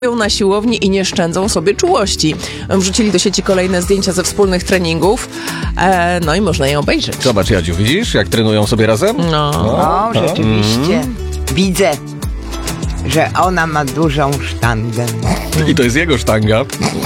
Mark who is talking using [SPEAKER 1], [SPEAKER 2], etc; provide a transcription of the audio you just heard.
[SPEAKER 1] na siłowni i nie szczędzą sobie czułości. Wrzucili do sieci kolejne zdjęcia ze wspólnych treningów, no i można je obejrzeć.
[SPEAKER 2] Zobacz, Jadziu, widzisz, jak trenują sobie razem?
[SPEAKER 3] No, rzeczywiście. Widzę, że ona ma dużą sztangę.
[SPEAKER 2] I to jest jego sztanga.